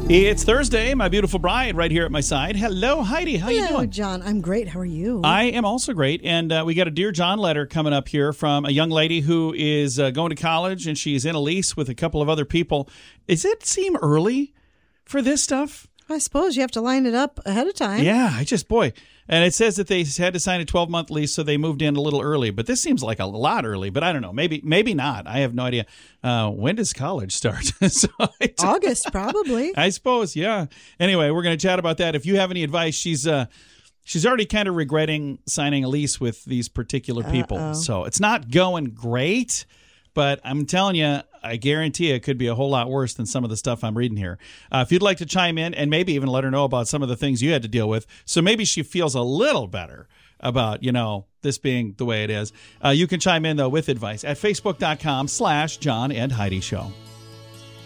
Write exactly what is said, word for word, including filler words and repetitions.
It's Thursday, my beautiful bride right here at my side. Hello, Heidi. How Hello, you doing? John. I'm great. How are you? I am also great. And uh, we got a Dear John letter coming up here from a young lady who is uh, going to college, and she's in a lease with a couple of other people. Does it seem early for this stuff? I suppose you have to line it up ahead of time. Yeah, I just, boy. And it says that they had to sign a twelve-month lease, so they moved in a little early. But this seems like a lot early, but I don't know. Maybe maybe not. I have no idea. Uh, when does college start? so August, probably. I suppose, yeah. Anyway, we're going to chat about that. If you have any advice, she's uh, she's already kind of regretting signing a lease with these particular people. Uh-oh. So it's not going great, but I'm telling you, I guarantee it could be a whole lot worse than some of the stuff I'm reading here. Uh, if you'd like to chime in and maybe even let her know about some of the things you had to deal with, so maybe she feels a little better about, you know, this being the way it is, uh, you can chime in, though, with advice at facebook.com slash John and Heidi Show.